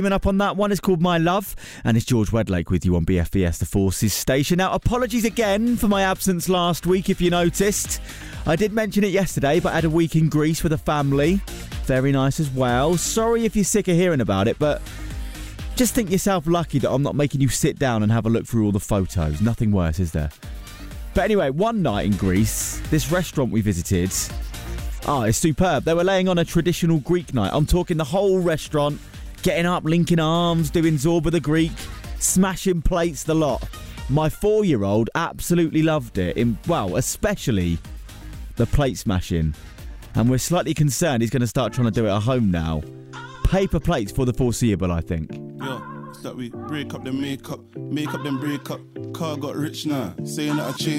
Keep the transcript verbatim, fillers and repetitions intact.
Coming up on that one is called My Love, and it's George Wedlake with you on B F B S The Forces station. Now, apologies again for my absence last week, if you noticed. I did mention it yesterday, but I had a week in Greece with a family. Very nice as well. Sorry if you're sick of hearing about it, but just think yourself lucky that I'm not making you sit down and have a look through all the photos. Nothing worse, is there? But anyway, one night in Greece, this restaurant we visited, oh, it's superb. They were laying on a traditional Greek night. I'm talking the whole restaurant, getting up, linking arms, doing Zorba the Greek, smashing plates, the lot. My four-year-old absolutely loved it. In, well, especially the plate smashing. And we're slightly concerned he's going to start trying to do it at home now. Paper plates for the foreseeable, I think. Yo, it's that we break up then make up, make up then break up. Car got rich now, saying that I changed.